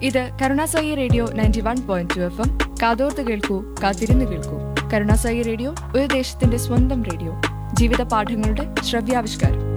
ഇത് Karunasai radio 91.2 FM. കാതോർത്ത് കേൾക്കൂ, കാത്തിരുന്ന് കേൾക്കൂ. കരുണാസായി റേഡിയോ ഒരു ദേശത്തിന്റെ സ്വന്തം റേഡിയോ. ജീവിത പാഠങ്ങളുടെ ശ്രവ്യാവിഷ്കാരം.